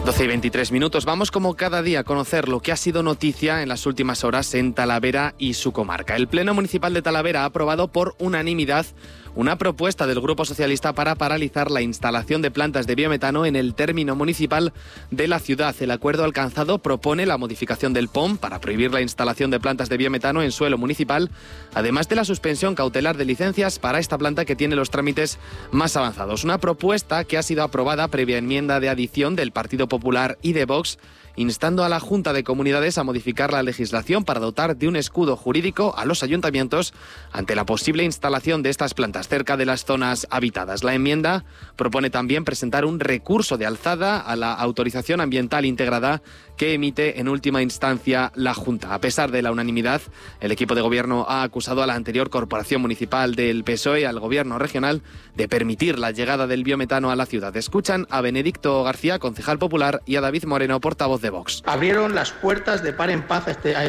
12 y 23 minutos. Vamos como cada día a conocer lo que ha sido noticia en las últimas horas en Talavera y su comarca. El Pleno Municipal de Talavera ha aprobado por unanimidad una propuesta del Grupo Socialista para paralizar la instalación de plantas de biometano en el término municipal de la ciudad. El acuerdo alcanzado propone la modificación del POM para prohibir la instalación de plantas de biometano en suelo municipal, además de la suspensión cautelar de licencias para esta planta que tiene los trámites más avanzados. Una propuesta que ha sido aprobada previa enmienda de adición del Partido Popular y de Vox, instando a la Junta de Comunidades a modificar la legislación para dotar de un escudo jurídico a los ayuntamientos ante la posible instalación de estas plantas cerca de las zonas habitadas. La enmienda propone también presentar un recurso de alzada a la autorización ambiental integrada que emite en última instancia la Junta. A pesar de la unanimidad, el equipo de gobierno ha acusado a la anterior corporación municipal del PSOE, al gobierno regional, de permitir la llegada del biometano a la ciudad. Escuchan a Benedicto García, concejal popular, y a David Moreno, portavoz de Vox. Abrieron las puertas de par en par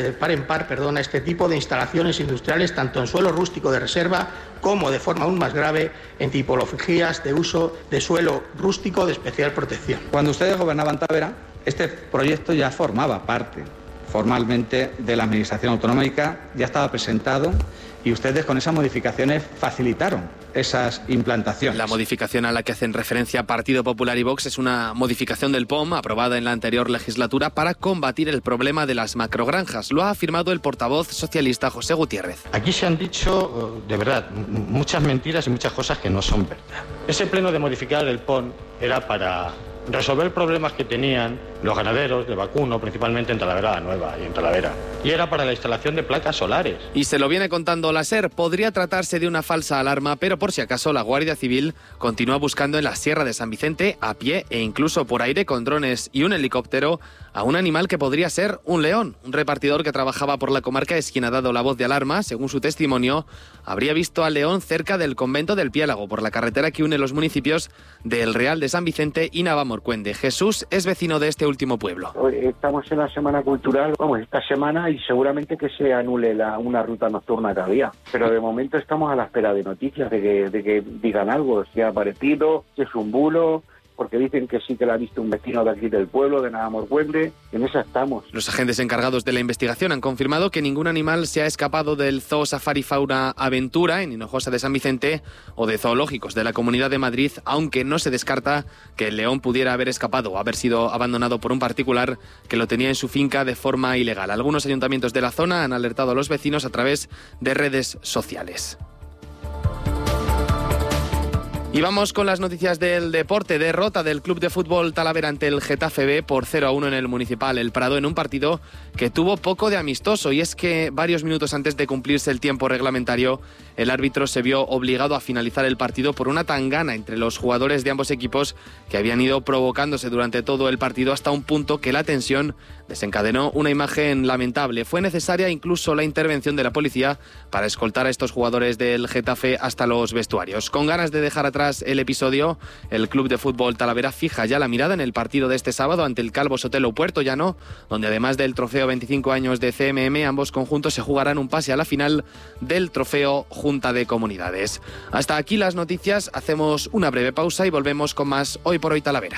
a este tipo de instalaciones industriales, tanto en suelo rústico de reserva como, de forma aún más grave, en tipologías de uso de suelo rústico de especial protección. Cuando ustedes gobernaban Talavera, este proyecto ya formaba parte formalmente de la Administración Autonómica, ya estaba presentado y ustedes con esas modificaciones facilitaron esas implantaciones. La modificación a la que hacen referencia Partido Popular y Vox es una modificación del POM aprobada en la anterior legislatura para combatir el problema de las macrogranjas. Lo ha afirmado el portavoz socialista José Gutiérrez. Aquí se han dicho, de verdad, muchas mentiras y muchas cosas que no son verdad. Ese pleno de modificar el POM era para resolver problemas que tenían los ganaderos de vacuno, principalmente en Talavera la Nueva y en Talavera. Y era para la instalación de placas solares. Y se lo viene contando la SER. Podría tratarse de una falsa alarma, pero por si acaso la Guardia Civil continúa buscando en la Sierra de San Vicente, a pie e incluso por aire con drones y un helicóptero, a un animal que podría ser un león. Un repartidor que trabajaba por la comarca es quien ha dado la voz de alarma. Según su testimonio, habría visto al león cerca del convento del Piélago, por la carretera que une los municipios del Real de San Vicente y Navamorcuende. Jesús es vecino de este último pueblo. Estamos en la semana cultural, esta semana, y seguramente que se anule una ruta nocturna que había. Pero de momento estamos a la espera de noticias, de que digan algo, si ha aparecido, si es un bulo, porque dicen que sí que la ha visto un vecino de aquí del pueblo, de Navamorcuende. En esa estamos. Los agentes encargados de la investigación han confirmado que ningún animal se ha escapado del Zoo Safari Fauna Aventura en Hinojosa de San Vicente o de zoológicos de la Comunidad de Madrid, aunque no se descarta que el león pudiera haber escapado o haber sido abandonado por un particular que lo tenía en su finca de forma ilegal. Algunos ayuntamientos de la zona han alertado a los vecinos a través de redes sociales. Y vamos con las noticias del deporte. Derrota del Club de Fútbol Talavera ante el Getafe B por 0-1 en el Municipal El Prado, en un partido que tuvo poco de amistoso, y es que varios minutos antes de cumplirse el tiempo reglamentario, el árbitro se vio obligado a finalizar el partido por una tangana entre los jugadores de ambos equipos que habían ido provocándose durante todo el partido, hasta un punto que la tensión desencadenó una imagen lamentable. Fue necesaria incluso la intervención de la policía para escoltar a estos jugadores del Getafe hasta los vestuarios. Con ganas de dejar atrás el episodio, el Club de Fútbol Talavera fija ya la mirada en el partido de este sábado ante el Calvo Sotelo Puertollano, donde además del trofeo 25 años de CMM, ambos conjuntos se jugarán un pase a la final del trofeo Junta de Comunidades. Hasta aquí las noticias, hacemos una breve pausa y volvemos con más Hoy por Hoy Talavera.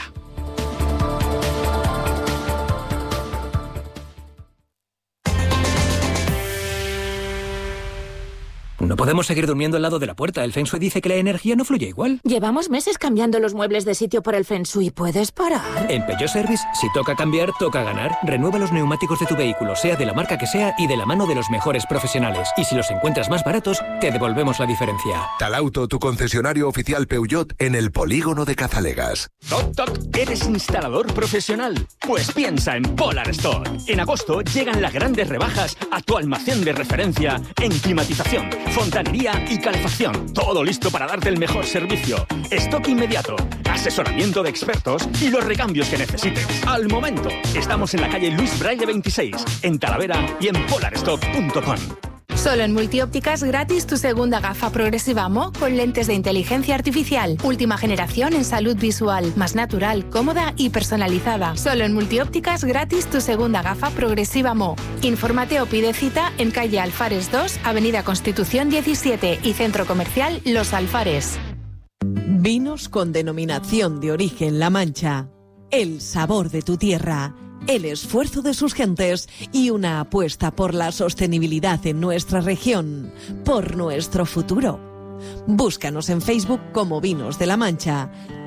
No podemos seguir durmiendo al lado de la puerta. El Feng Shui dice que la energía no fluye igual. Llevamos meses cambiando los muebles de sitio por el Feng Shui. ¿Puedes parar? En Peugeot Service, si toca cambiar, toca ganar. Renueva los neumáticos de tu vehículo, sea de la marca que sea y de la mano de los mejores profesionales. Y si los encuentras más baratos, te devolvemos la diferencia. Talauto, tu concesionario oficial Peugeot en el polígono de Cazalegas. Toc, toc, ¿eres instalador profesional? Pues piensa en Polar Store. En agosto llegan las grandes rebajas a tu almacén de referencia en climatización, fontanería y calefacción. Todo listo para darte el mejor servicio. Stock inmediato, asesoramiento de expertos y los recambios que necesites. Al momento, estamos en la calle Luis Braille 26, en Talavera y en polarstock.com. Solo en Multiópticas gratis tu segunda gafa progresiva Mo con lentes de inteligencia artificial. Última generación en salud visual, más natural, cómoda y personalizada. Solo en Multiópticas gratis tu segunda gafa progresiva Mo. Infórmate o pide cita en calle Alfares 2, Avenida Constitución 17 y Centro Comercial Los Alfares. Vinos con denominación de origen La Mancha. el sabor de tu tierra, el esfuerzo de sus gentes y una apuesta por la sostenibilidad en nuestra región, por nuestro futuro. Búscanos en Facebook como Vinos de la Mancha,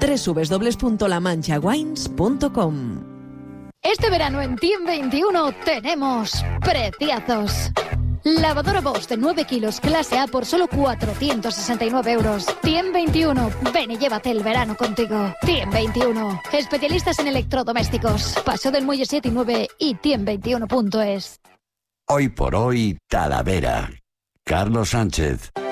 www.lamanchawines.com. Este verano en Team 21 tenemos preciazos. Lavadora Bosch de 9 kilos clase A por solo 469 euros. Team 21, ven y llévate el verano contigo. Team 21, especialistas en electrodomésticos. Paseo del Muelle 7 y 9 y team21.es. Hoy por hoy, Talavera. Carlos Sánchez.